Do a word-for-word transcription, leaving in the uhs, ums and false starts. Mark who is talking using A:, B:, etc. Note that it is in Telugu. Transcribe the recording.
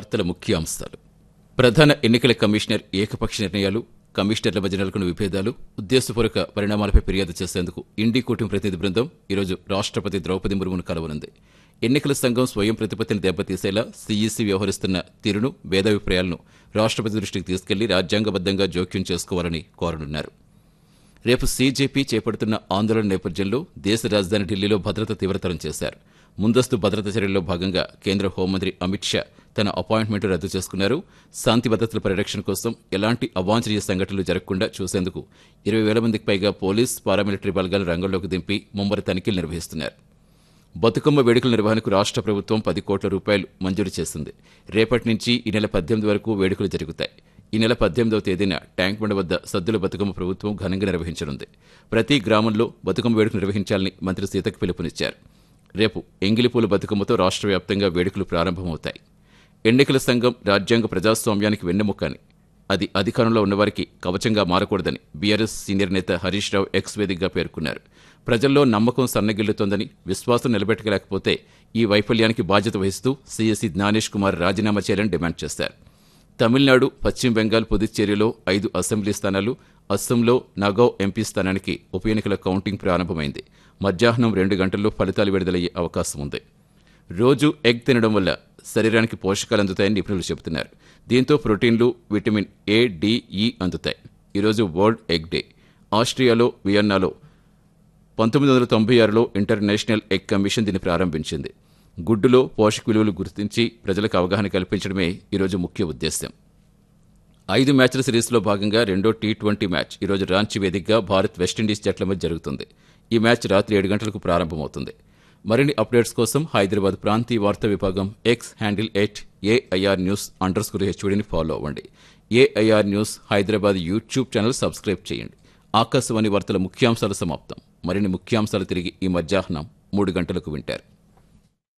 A: వార్తల ముఖ్యాంశాలు. ప్రధాన ఎన్నికల కమిషనర్ ఏకపక్ష నిర్ణయాలు, కమిషనర్ల మధ్య నెలకొన్న విభేదాలు, ఉద్దేశపూర్వక పరిణామాలపై ఫిర్యాదు చేసేందుకు ఇండి కూటమి ప్రతినిధి బృందం ఈరోజు రాష్ట్రపతి ద్రౌపది ముర్మును కలవనుంది. ఎన్నికల సంఘం స్వయం ప్రతిపత్తిని దెబ్బతీసేలా సీఈసీ వ్యవహరిస్తున్న తీరును, భేదాభిప్రాయాలను రాష్ట్రపతి దృష్టికి తీసుకెళ్లి రాజ్యాంగబద్దంగా జోక్యం చేసుకోవాలని కోరనున్నారు. రేపు సీజేపీ చేపడుతున్న ఆందోళన నేపథ్యంలో దేశ రాజధాని ఢిల్లీలో భద్రత తీవ్రతరం చేశారు. ముందస్తు భద్రత చర్యల్లో భాగంగా కేంద్ర హోంమంత్రి అమిత్ షా తన అపాయింట్మెంట్ రద్దు చేసుకున్నారు. శాంతి భద్రతల పరిరక్షణ కోసం ఎలాంటి అవాంఛనీయ సంఘటనలు జరగకుండా చూసేందుకు ఇరవై వేల మందికి పైగా పోలీస్, పారామిలిటరీ బలగాలను రంగంలోకి దింపి ముమ్మర తనిఖీలు నిర్వహిస్తున్నారు. బతుకమ్మ వేడుకల నిర్వహణకు రాష్ట్ర ప్రభుత్వం పది కోట్ల రూపాయలు మంజూరు చేసింది. రేపటి నుంచి ఈ నెల పద్దెనిమిది వరకు వేడుకలు జరుగుతాయి. ఈ నెల పద్దెనిమిదవ తేదీన ట్యాంక్ బండ వద్ద సద్దుల బతుకమ్మ ప్రభుత్వం ఘనంగా నిర్వహించనుంది. ప్రతి గ్రామంలో బతుకమ్మ వేడుకలు నిర్వహించాలని మంత్రి సీతకు పిలుపునిచ్చారు. రేపు ఎంగిలిపూల బతుకమ్మతో రాష్ట్ర వ్యాప్తంగా వేడుకలు ప్రారంభమవుతాయి. ఎన్నికల సంఘం రాజ్యాంగ ప్రజాస్వామ్యానికి వెన్నెముకని, అది అధికారంలో ఉన్నవారికి కవచంగా మారకూడదని బీఆర్ఎస్ సీనియర్ నేత హరీష్ రావు ఎక్స్ వేదికగా పేర్కొన్నారు. ప్రజల్లో నమ్మకం సన్నగిల్లుతోందని, విశ్వాసం నిలబెట్టలేకపోతే ఈ వైఫల్యానికి బాధ్యత వహిస్తూ సీఎస్సీ జ్ఞానేష్ కుమార్ రాజీనామా చేయాలని డిమాండ్ చేశారు. తమిళనాడు, పశ్చిమ బెంగాల్, పుదుచ్చేరిలో ఐదు అసెంబ్లీ స్థానాలు, అస్సాంలో నగౌ ఎంపీ స్థానానికి ఉప ఎన్నికల కౌంటింగ్ ప్రారంభమైంది. మధ్యాహ్నం రెండు గంటల్లో ఫలితాలు విడుదలయ్యే అవకాశం ఉంది. రోజు ఎగ్ తినడం వల్ల శరీరానికి పోషకాలు అందుతాయని నిపుణులు చెబుతున్నారు. దీంతో ప్రోటీన్లు, విటమిన్ ఏ, డి, ఈ అందుతాయి. ఈరోజు వరల్డ్ ఎగ్ డే. ఆస్ట్రియాలో వియన్నాలో పంతొమ్మిది వందల తొంభై ఆరులో ఇంటర్నేషనల్ ఎగ్ కమిషన్ దీన్ని ప్రారంభించింది. గుడ్డులో పోషక విలువలు గుర్తించి ప్రజలకు అవగాహన కల్పించడమే ఈరోజు ముఖ్య ఉద్దేశ్యం. ఐదు మ్యాచ్ల సిరీస్లో భాగంగా రెండో టీ ట్వంటీ మ్యాచ్ ఈరోజు రాంచీ వేదికగా భారత్, వెస్టిండీస్ జట్ల మధ్య జరుగుతుంది. ఈ మ్యాచ్ రాత్రి ఏడు గంటలకు ప్రారంభమవుతుంది. మరిన్ని అప్డేట్స్ కోసం హైదరాబాద్ ప్రాంతీయ వార్తా విభాగం X handle at AIR news under score హెచ్ఓడిని follow అవ్వండి. AIR news Hyderabad YouTube channel subscribe చేయండి. ఆకాశవాణి వార్తల ముఖ్యాంశాలు సమాప్తం. మరిన్ని ముఖ్యాంశాలు తిరిగి ఈ మధ్యాహ్నం మూడు గంటలకు వింటారు.